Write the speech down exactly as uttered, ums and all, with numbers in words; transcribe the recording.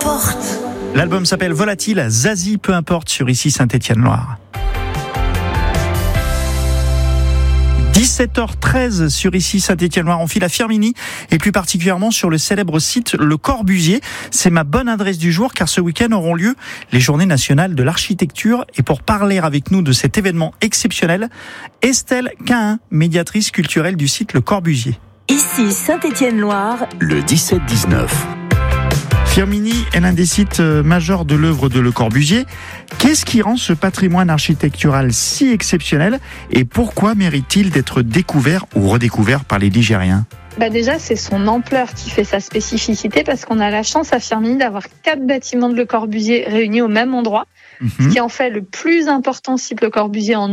importe. L'album s'appelle Volatile, Zazie, peu importe, sur Ici Saint-Étienne-Loire. dix-sept heures treize sur Ici Saint-Étienne-Loire. On file à Firminy et plus particulièrement sur le célèbre site Le Corbusier. C'est ma bonne adresse du jour car ce week-end auront lieu les Journées nationales de l'architecture. Et pour parler avec nous de cet événement exceptionnel, Estelle Cahin, médiatrice culturelle du site Le Corbusier. Ici Saint-Étienne-Loire, le dix-sept dix-neuf. Firminy est l'un des sites majeurs de l'œuvre de Le Corbusier. Qu'est-ce qui rend ce patrimoine architectural si exceptionnel et pourquoi mérite-t-il d'être découvert ou redécouvert par les Ligériens ? Bah déjà, c'est son ampleur qui fait sa spécificité parce qu'on a la chance à Firminy d'avoir quatre bâtiments de Le Corbusier réunis au même endroit, mmh. ce qui en fait le plus important site Le Corbusier en